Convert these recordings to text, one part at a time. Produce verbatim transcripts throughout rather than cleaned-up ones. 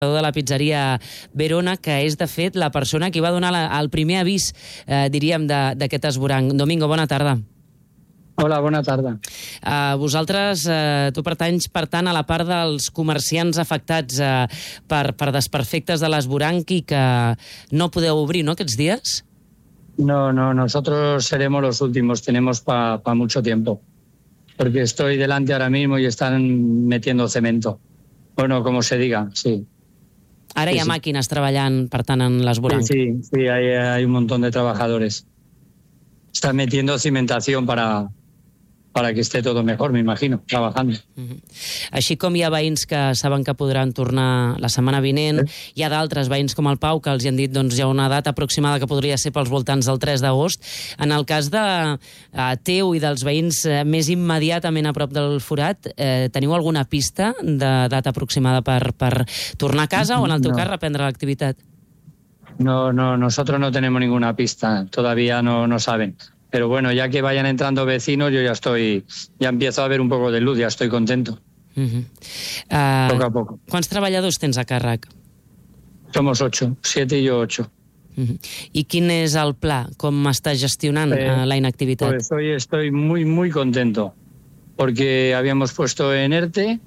de la pizzeria Verona, que és, de fet, la persona que va donar la, el primer avís, eh, diríem, d'aquest esvoranc. Domingo, bona tarda. Hola, bona tarda. Uh, vosaltres, uh, tu pertanys, per tant, a la part dels comerciants afectats uh, per, per desperfectes de l'esvoranc i que no podeu obrir, no, aquests dies? No, no, nosotros seremos los últimos, tenemos para pa mucho tiempo, porque estoy delante ahora mismo y están metiendo cemento. Bueno, como se diga, sí. Ara sí, hi ha sí. màquines treballant, per tant, en l'esvoranc. Sí, sí, sí hay, hay un montón de trabajadores. Están metiendo cimentación para... para que esté todo mejor, me imagino, trabajando. Uh-huh. Així com hi ha veïns que saben que podran tornar la setmana vinent, sí. Hi ha d'altres veïns com el Pau que els han dit doncs, hi ha una data aproximada que podria ser pels voltants del tres d'agost. En el cas de uh, teu i dels veïns uh, més immediatament a prop del forat, eh, teniu alguna pista de data aproximada per, per tornar a casa o en el teu no. cas reprendre l'activitat? No, no, nosotros no tenemos ninguna pista, todavía no, no saben. Pero bueno, ya que vayan entrando vecinos, yo ya estoy, ya empiezo a ver un poco de luz, ya estoy contento. Uh-huh. uh, poco a poco. Quants treballadors tens a càrrec? Somos ocho, siete y yo ocho. Uh-huh. I quin és el pla? Com estàs gestionant eh, uh, la inactivitat? Pues hoy estoy muy, muy contento, porque habíamos puesto en ERTE,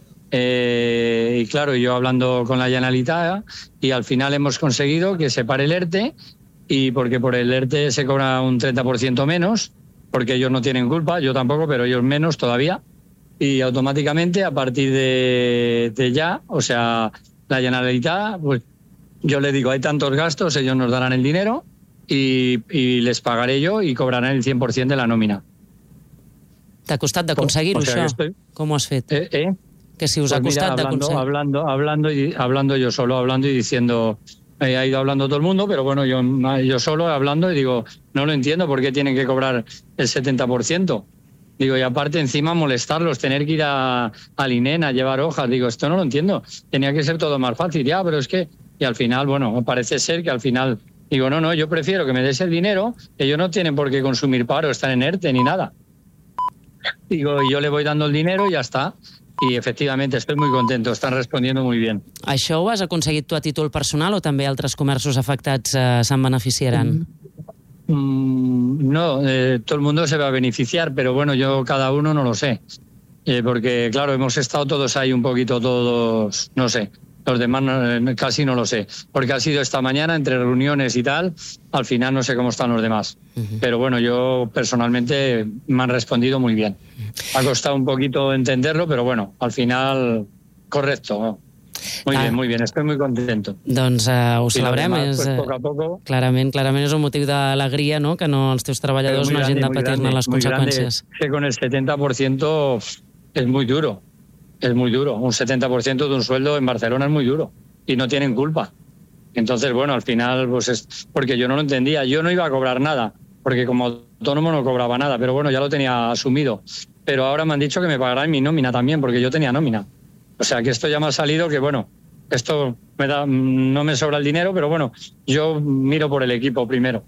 eh, y claro, yo hablando con la Generalitat, y al final hemos conseguido que se pare el ERTE, y porque por el ERTE se cobra un treinta por ciento menos, porque ellos no tienen culpa, yo tampoco, pero ellos menos todavía, y automáticamente a partir de, de ya, o sea, la Generalitat, pues yo les digo, hay tantos gastos, ellos nos darán el dinero y, y les pagaré yo y cobrarán el cien por ciento de la nómina. T'ha costat d'aconseguir-ho, o sea, això? estoy... Com ho has fet? Eh, eh? Que si us pues ha costat d'aconseguir... Hablando, hablando, y, hablando yo solo, hablando y diciendo... Eh, ha ido hablando todo el mundo, pero bueno, yo, yo solo hablando y digo, no lo entiendo, ¿por qué tienen que cobrar el setenta por ciento? Digo, y aparte encima molestarlos, tener que ir a, al I N E N a llevar hojas, digo, esto no lo entiendo, tenía que ser todo más fácil, ya, pero es que, y al final, bueno, parece ser que al final, digo, no, no, yo prefiero que me des el dinero, ellos no tienen por qué consumir paro, estar en ERTE ni nada. Digo, y yo le voy dando el dinero y ya está. Y efectivamente, estoy muy contento, están respondiendo muy bien. Això ho has aconseguit tu a títol personal o també altres comerços afectats eh, se'n beneficiaran? Mm, no, eh, todo el mundo se va a beneficiar, pero bueno, yo cada uno no lo sé. Eh, porque claro, hemos estado todos ahí un poquito, todos, no sé, los demás no, casi no lo sé. Porque ha sido esta mañana, entre reuniones y tal, al final no sé cómo están los demás. Uh-huh. Pero bueno, yo personalmente me han respondido muy bien. Ha costado un poquito entenderlo, pero bueno, al final, correcto, ¿no? Muy ah. bien, muy bien, estoy muy contento. Doncs uh, ho celebrem. Demás, és, pues, poco a poco. Clarament, clarament és un motiu d'alegria, no?, que no, els teus treballadors no hagin de patir-ne les conseqüències. Grande. Que con el setenta por ciento es muy duro, es muy duro. Un setenta por ciento de un sueldo en Barcelona es muy duro y no tienen culpa. Entonces, bueno, al final, pues es porque yo no lo entendía. Yo no iba a cobrar nada, porque como autónomo no cobraba nada, pero bueno, ya lo tenía asumido. Pero ahora me han dicho que me pagarán mi nómina también, porque yo tenía nómina. O sea, que esto ya me ha salido que, bueno, esto me da, no me sobra el dinero, pero bueno, yo miro por el equipo primero.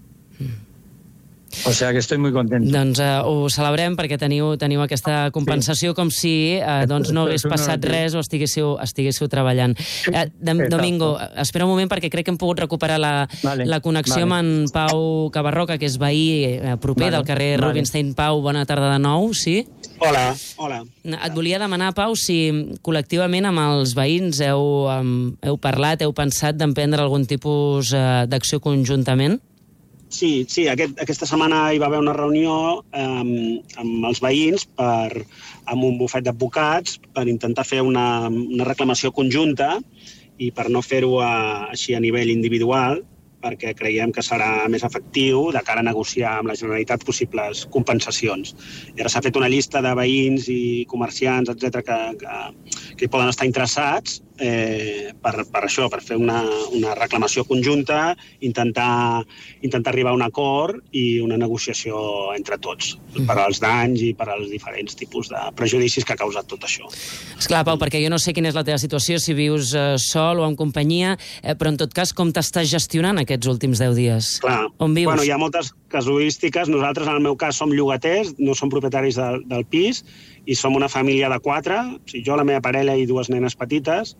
O sea que estoy muy contento. Doncs uh, ho celebrem perquè teniu, teniu aquesta compensació, sí. Com si uh, doncs no hagués passat res o estiguéssiu, estiguéssiu treballant. Uh, Domingo, espera un moment perquè crec que hem pogut recuperar la, vale, la connexió vale. amb en Pau Cabarroca, que és veí uh, proper vale, del carrer vale. Rubinstein. Pau, bona tarda de nou, sí? Hola, hola. Et volia demanar, Pau, si col·lectivament amb els veïns heu, um, heu parlat, heu pensat d'emprendre algun tipus uh, d'acció conjuntament? Sí, sí, aquest, aquesta setmana hi va haver una reunió eh, amb els veïns per, amb un bufet d'advocats per intentar fer una, una reclamació conjunta i per no fer-ho així a nivell individual, perquè creiem que serà més efectiu de cara a negociar amb la Generalitat possibles compensacions. I ara s'ha fet una llista de veïns i comerciants, etcètera, que, que, que hi poden estar interessats eh, per, per això, per fer una, una reclamació conjunta, intentar, intentar arribar a un acord i una negociació entre tots, per als danys i per als diferents tipus de prejudicis que ha causat tot això. Esclar, Pau, perquè jo no sé quina és la teva situació, si vius eh, sol o en companyia, eh, però en tot cas, com t'estàs gestionant aquests últims deu dies? Clar, on vius? Bueno, hi ha moltes casuístiques. Nosaltres, en el meu cas, som llogaters, no som propietaris del, del pis, i som una família de quatre, o sigui, jo, la meva parella i dues nenes petites,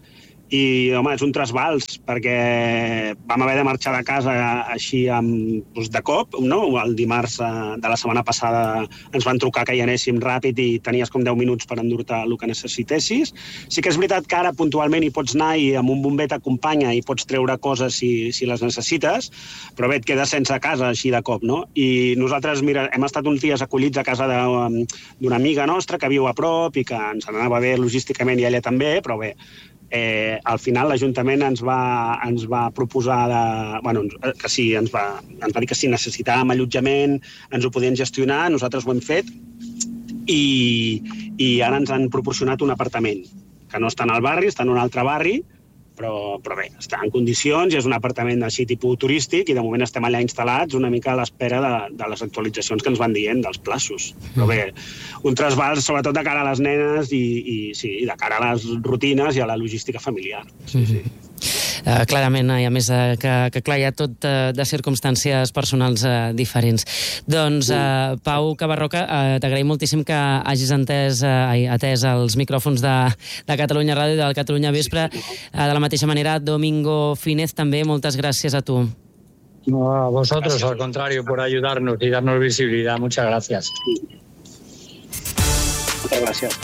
I, home, és un trasbals, perquè vam haver de marxar de casa així amb, doncs, de cop, no? El dimarts de la setmana passada ens van trucar que hi anéssim ràpid i tenies com deu minuts per endur-te el que necessitessis. Sí que és veritat que ara puntualment hi pots anar i amb un bomber t'acompanya i pots treure coses si, si les necessites, però bé, et quedes sense casa així de cop, no? I nosaltres, mira, hem estat uns dies acollits a casa d'una amiga nostra que viu a prop i que ens anava bé logísticament i ella també, però bé, Eh, al final l'Ajuntament ens va, ens va proposar de, bueno, que sí, ens va, ens va dir que si necessitàvem allotjament ens ho podien gestionar, nosaltres ho hem fet i, i ara ens han proporcionat un apartament que no està en el barri, està en un altre barri, però, però bé, està en condicions i és un apartament així tipus turístic i de moment estem allà instal·lats una mica a l'espera de, de les actualitzacions que ens van dient dels plaços. Però bé, un trasbals sobretot de cara a les nenes i, i, sí, i de cara a les rutines i a la logística familiar. Sí, sí. Uh, clarament, i a més uh, que, que clar, hi ha tot uh, de circumstàncies personals uh, diferents. Doncs, uh, Pau Cabarroca, uh, t'agraïm moltíssim que hagis entès, uh, atès els micròfons de, de Catalunya Ràdio i del Catalunya Vespre. Uh, de la mateixa manera, Domingo Fínez, també, moltes gràcies a tu. No, a vosotros, al contrario, por ayudarnos y darnos visibilidad. Muchas gracias. Muchas gracias.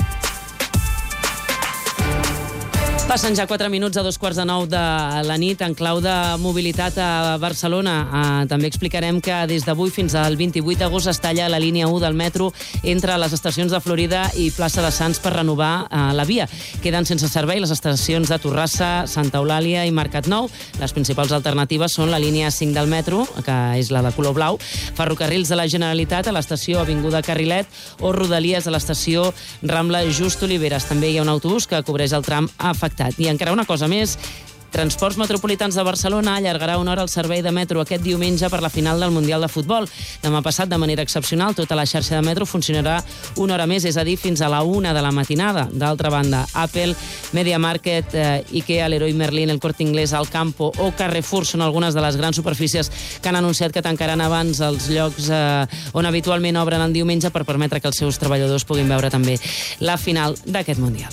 Passen ja quatre minuts a dos quarts de nou de la nit en clau de mobilitat a Barcelona. Uh, també explicarem que des d'avui fins al vint-i-vuit d'agost es talla la línia u del metro entre les estacions de Florida i Plaça de Sants per renovar uh, la via. Queden sense servei les estacions de Torrassa, Santa Eulàlia i Mercat Nou. Les principals alternatives són la línia cinc del metro, que és la de color blau, ferrocarrils de la Generalitat a l'estació Avinguda Carrilet o Rodalies a l'estació Rambla Just Oliveres. També hi ha un autobús que cobreix el tram afectat. I encara una cosa més, Transports Metropolitans de Barcelona allargarà una hora el servei de metro aquest diumenge per la final del Mundial de Futbol. Demà passat, de manera excepcional, tota la xarxa de metro funcionarà una hora més, és a dir, fins a la una de la matinada. D'altra banda, Apple, Media Market, eh, Ikea, Leroy Merlin, el Corte Inglés, Alcampo o Carrefour són algunes de les grans superfícies que han anunciat que tancaran abans els llocs eh, on habitualment obren el diumenge per permetre que els seus treballadors puguin veure també la final d'aquest Mundial.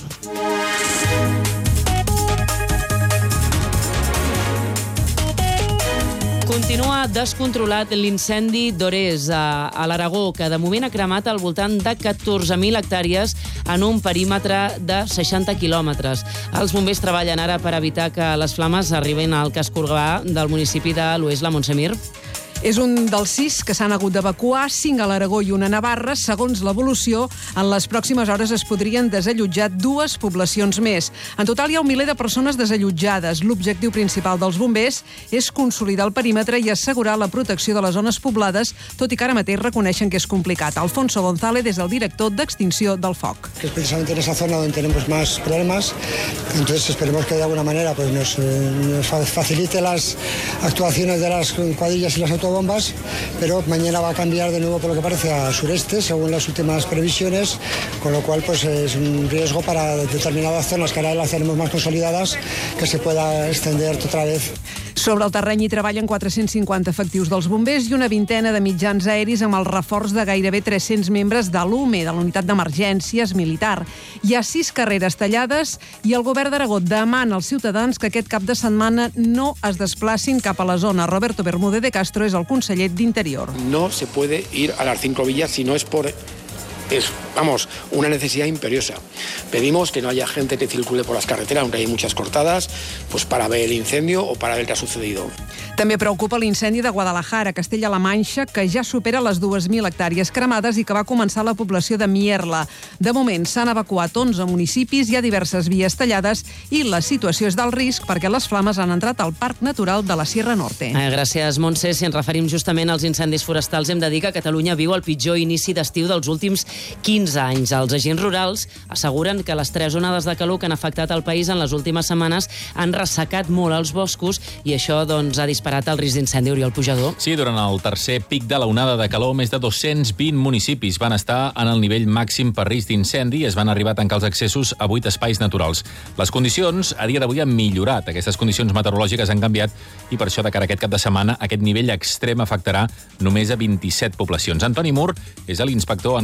Continua descontrolat l'incendi d'Orés a, a l'Aragó, que de moment ha cremat al voltant de catorze mil hectàrees en un perímetre de seixanta quilòmetres. Els bombers treballen ara per evitar que les flames arribin al casc urbà del municipi de l'Oest, Montsemir. És un dels sis que s'han hagut d'evacuar, cinc a l'Aragó i una a Navarra. Segons l'evolució, en les pròximes hores es podrien desallotjar dues poblacions més. En total hi ha un miler de persones desallotjades. L'objectiu principal dels bombers és consolidar el perímetre i assegurar la protecció de les zones poblades, tot i que ara mateix reconeixen que és complicat. Alfonso González és el director d'Extinció del Foc. Que es precisamente en esa zona donde tenemos más problemas, entonces esperemos que de alguna manera pues nos, nos facilite las actuaciones de las cuadrillas y las autobombas, pero mañana va a cambiar de nuevo, por lo que parece, a sureste, según las últimas previsiones, con lo cual pues es un riesgo para determinadas zonas que ahora las tenemos más consolidadas, que se pueda extender otra vez. Sobre el terreny hi treballen quatre-cents cinquanta efectius dels bombers i una vintena de mitjans aeris amb el reforç de gairebé tres-cents membres de l'U M E, de la Unitat d'Emergències Militar. Hi ha sis carreres tallades i el govern d'Aragó demana als ciutadans que aquest cap de setmana no es desplacin cap a la zona. Roberto Bermúdez de Castro és el conseller d'Interior. No se puede ir a las cinco villas si no es por... Es, vamos, una necesidad imperiosa. Pedimos que no haya gente que circule por las carreteras, aunque hay muchas cortadas, pues para ver el incendio o para ver qué ha sucedido. També preocupa l'incendi de Guadalajara, Castella-La Manxa, que ja supera les dues mil hectàrees cremades i que va començar la població de Mierla. De moment s'han evacuat onze municipis, hi ha diverses vies tallades i la situació és d'alt risc perquè les flames han entrat al Parc Natural de la Sierra Norte. Eh, gràcies, Montse. Si ens referim justament als incendis forestals, hem de dir que Catalunya viu el pitjor inici d'estiu dels últims quinze anys. Els agents rurals asseguren que les tres onades de calor que han afectat el país en les últimes setmanes han ressecat molt els boscos i això doncs, ha disparat el risc d'incendi. Oriol Pujador. Sí, durant el tercer pic de la onada de calor, més de dos-cents vint municipis van estar en el nivell màxim per risc d'incendi i es van arribar a tancar els accessos a vuit espais naturals. Les condicions a dia d'avui han millorat. Aquestes condicions meteorològiques han canviat i per això de cara a aquest cap de setmana aquest nivell extrem afectarà només a vint-i-set poblacions. Antoni Mur és l'inspector en cap del cos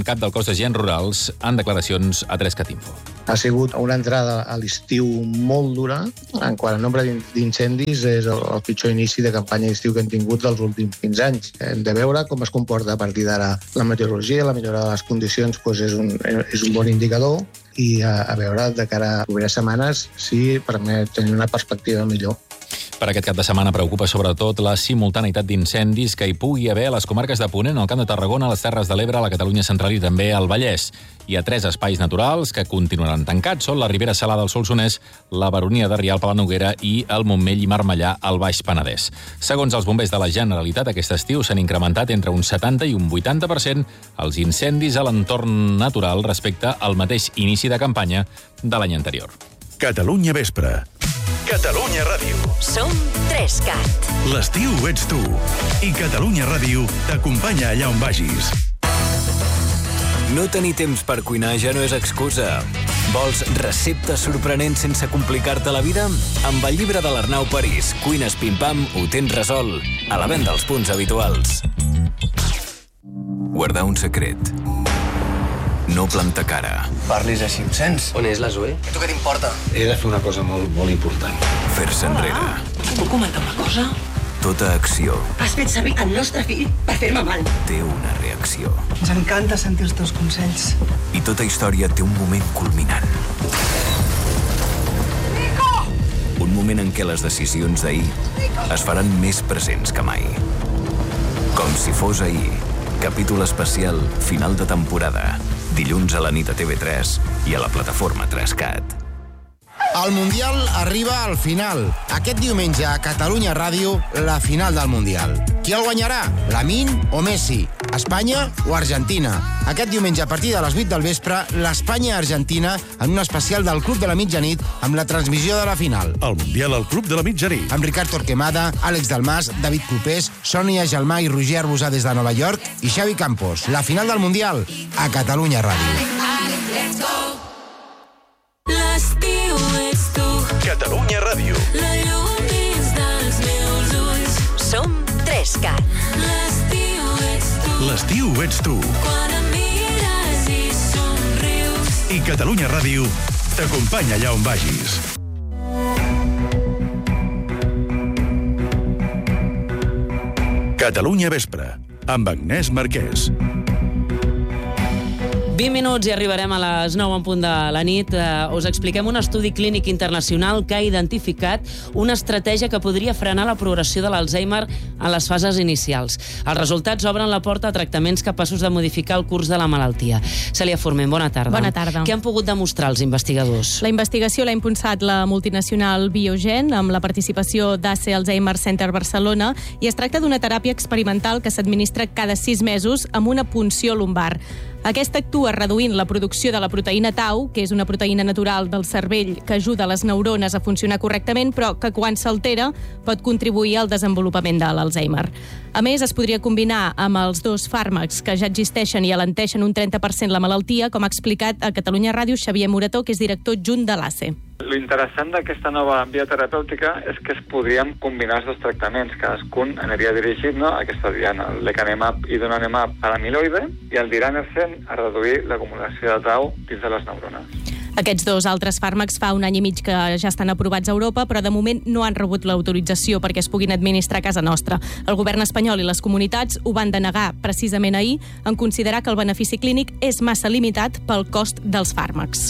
dos agents rurals en declaracions a tres cat info. Ha sigut una entrada a l'estiu molt dura. En quant al nombre d'incendis, és el, el pitjor inici de campanya d'estiu que hem tingut dels últims quinze anys. Hem de veure com es comporta a partir d'ara la meteorologia, la millora de les condicions doncs és, un, és un bon indicador, i a, a veure de cara a les properes setmanes si permet tenir una perspectiva millor. Per aquest cap de setmana preocupa sobretot la simultaneïtat d'incendis que hi pugui haver a les comarques de Ponent, al Camp de Tarragona, a les Terres de l'Ebre, a la Catalunya Central i també al Vallès. Hi ha tres espais naturals que continuaran tancats. Són la Ribera Salada al Solsonès, la Baronia de Rialp a la Noguera i el Montmell i Marmellà al Baix Penedès. Segons els bombers de la Generalitat, aquest estiu s'han incrementat entre un setanta i un vuitanta per cent els incendis a l'entorn natural respecte al mateix inici de campanya de l'any anterior. Catalunya Vespre. Catalunya Ràdio. Som tres cat. L'estiu ets tu. I Catalunya Ràdio t'acompanya allà on vagis. No tenir temps per cuinar ja no és excusa. Vols receptes sorprenents sense complicar-te la vida? Amb el llibre de l'Arnau París, Cuines Pim Pam, ho tens resolt. A la venda als punts habituals. Guardar un secret. No plantar cara. Parlis així em sents. On és la Zoe? A tu què t'importa? He de fer una cosa molt, molt important. Fer-se enrere. Puc comentar una cosa? Tota acció Has fet servir el nostre fill per fer-me mal. té una reacció. Ens encanta sentir els teus consells. I tota història té un moment culminant. Nico! Un moment en què les decisions d'ahir es faran més presents que mai. Com si fos ahir. Capítol especial, final de temporada. Dilluns a la nit a T V tres i a la plataforma tres cat. El Mundial arriba al final. Aquest diumenge a Catalunya Ràdio, la final del Mundial. Qui el guanyarà? Lamine o Messi? Espanya o Argentina? Aquest diumenge a partir de les vuit del vespre, l'Espanya-Argentina en un especial del Club de la Mitjanit amb la transmissió de la final. El Mundial al Club de la Mitjanit. Amb Ricard Torquemada, Àlex Dalmas, David Clopés, Sònia Gelmà i Roger Arbusà des de Nova York i Xavi Campos. La final del Mundial a Catalunya Ràdio. L'estiu ets tu. Catalunya Ràdio. La llum dins dels meus ulls. Som tres cat. L'estiu ets tu. L'estiu ets tu. Quan em mires i somrius. I Catalunya Ràdio t'acompanya allà on vagis. Catalunya Vespre, amb Agnès Marquès. vint minuts i arribarem a les nou en punt de la nit. Uh, us expliquem un estudi clínic internacional que ha identificat una estratègia que podria frenar la progressió de l'Alzheimer en les fases inicials. Els resultats obren la porta a tractaments capaços de modificar el curs de la malaltia. Cèlia Forment, bona tarda. Bona tarda. Què han pogut demostrar els investigadors? La investigació l'ha impulsat la multinacional Biogen amb la participació d'A C E Alzheimer Center Barcelona i es tracta d'una teràpia experimental que s'administra cada sis mesos amb una punció lumbar. Aquesta actua reduint la producció de la proteïna tau, que és una proteïna natural del cervell que ajuda les neurones a funcionar correctament, però que quan s'altera pot contribuir al desenvolupament de l'Alzheimer. A més, es podria combinar amb els dos fàrmacs que ja existeixen i alenteixen un trenta per cent la malaltia, com ha explicat a Catalunya Ràdio Xavier Morató, que és director adjunt de l'A C E. Lo interessant d'aquesta nova via terapèutica és que es podrien combinar els dos tractaments. Cadascun aniria dirigit, no, a aquesta diana, el lecanemab i donanemab a l'amiloide i el diranersen a reduir l'acumulació de tau dins de les neurones. Aquests dos altres fàrmacs fa un any i mig que ja estan aprovats a Europa, però de moment no han rebut l'autorització perquè es puguin administrar a casa nostra. El govern espanyol i les comunitats ho van denegar precisament ahir en considerar que el benefici clínic és massa limitat pel cost dels fàrmacs.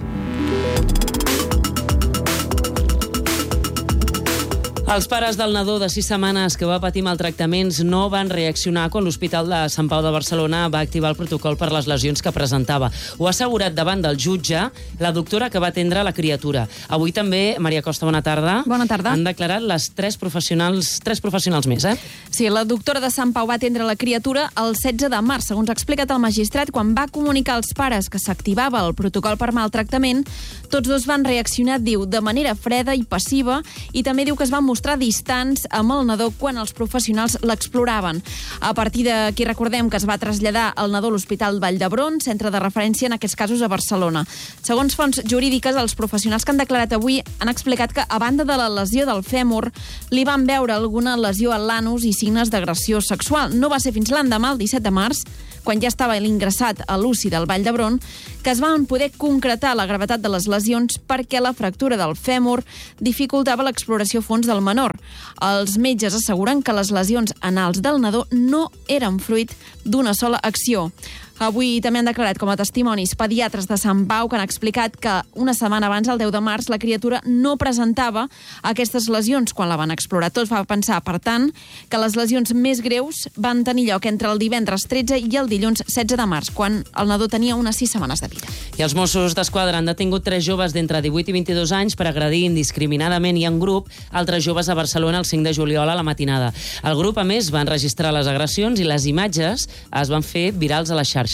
Els pares del nadó de sis setmanes que va patir maltractaments no van reaccionar quan l'Hospital de Sant Pau de Barcelona va activar el protocol per les lesions que presentava. Ho ha assegurat davant del jutge la doctora que va atendre la criatura. Avui també, Maria Costa, bona tarda. Bona tarda. Han declarat les tres professionals, tres professionals més, eh? Sí, la doctora de Sant Pau va atendre la criatura el setze de març, segons ha explicat el magistrat, quan va comunicar als pares que s'activava el protocol per maltractament. Tots dos van reaccionar, diu, de manera freda i passiva, i també diu que es van mostrar distants amb el nadó quan els professionals l'exploraven. A partir d'aquí recordem que es va traslladar el nadó a l'Hospital Vall d'Hebron, centre de referència en aquests casos a Barcelona. Segons fonts jurídiques, els professionals que han declarat avui han explicat que, a banda de la lesió del fèmur, li van veure alguna lesió a l'anus i signes d'agressió sexual. No va ser fins l'endemà, el disset de març, quan ja estava l'ingressat a l'U C I del Vall d'Hebron, que es van poder concretar la gravetat de les lesions perquè la fractura del fèmur dificultava l'exploració a fons del menor. Els metges asseguren que les lesions anals del nadó no eren fruit d'una sola acció. Avui també han declarat com a testimonis pediatres de Sant Pau que han explicat que una setmana abans, el deu de març, la criatura no presentava aquestes lesions quan la van explorar. Tot va pensar, per tant, que les lesions més greus van tenir lloc entre el divendres tretze i el dilluns setze de març, quan el nadó tenia unes sis setmanes de vida. I els Mossos d'Esquadra han detingut tres joves d'entre divuit i vint-i-dos anys per agredir indiscriminadament i en grup altres joves a Barcelona el cinc de juliol a la matinada. El grup, a més, va enregistrar les agressions i les imatges es van fer virals a les xarxes.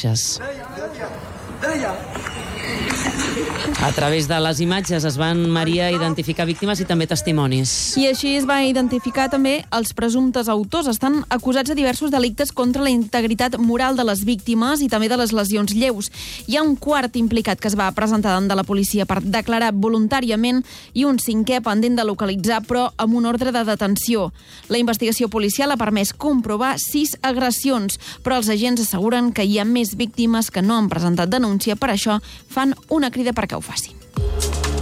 A través de les imatges es van, Maria, identificar víctimes i també testimonis. I així es va identificar també els presumptes autors. Estan acusats de diversos delictes contra la integritat moral de les víctimes i també de les lesions lleus. Hi ha un quart implicat que es va presentar davant de la policia per declarar voluntàriament i un cinquè pendent de localitzar, però amb un ordre de detenció. La investigació policial ha permès comprovar sis agressions, però els agents asseguren que hi ha més víctimes que no han presentat denúncia, per això fan una crida perquè ho facin.